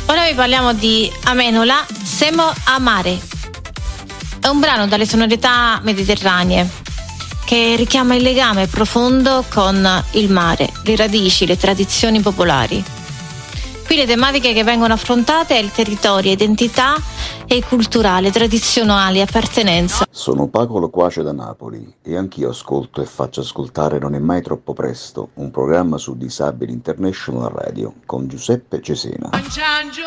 Ora vi parliamo di Amenola, Semo a mare. È un brano dalle sonorità mediterranee che richiama il legame profondo con il mare, le radici, le tradizioni popolari. Qui le tematiche che vengono affrontate è il territorio, identità e culturale, tradizionali, appartenenza. Sono Paco Loquace da Napoli e anch'io ascolto e faccio ascoltare Non è mai troppo presto, un programma su Disabili International Radio con Giuseppe Cesena.